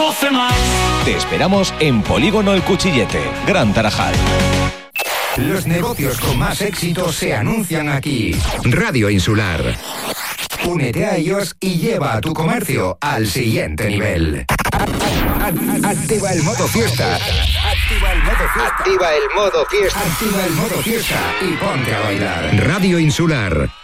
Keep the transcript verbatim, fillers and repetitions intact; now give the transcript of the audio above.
doce más. Te esperamos en Polígono El Cuchillete, Gran Tarajal. Los negocios con más éxito se anuncian aquí. Radio Insular. Únete a ellos y lleva a tu comercio al siguiente nivel. Activa el modo fiesta. Activa el modo fiesta. Activa el modo fiesta. Activa el modo fiesta y ponte a bailar. Radio Insular.